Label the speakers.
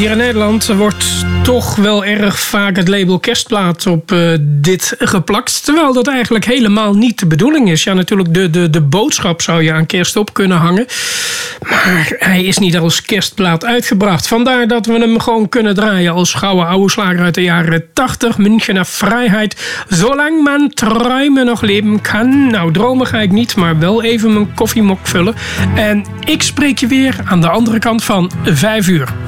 Speaker 1: Hier in Nederland wordt toch wel erg vaak het label kerstplaat op dit geplakt. Terwijl dat eigenlijk helemaal niet de bedoeling is. Ja, natuurlijk de boodschap zou je aan kerst op kunnen hangen. Maar hij is niet als kerstplaat uitgebracht. Vandaar dat we hem gewoon kunnen draaien als gouden oude slager uit de jaren 80. Münchener Vrijheid. Zolang man träumen nog leven kan. Nou, dromen ga ik niet, maar wel even mijn koffiemok vullen. En ik spreek je weer aan de andere kant van 5 uur.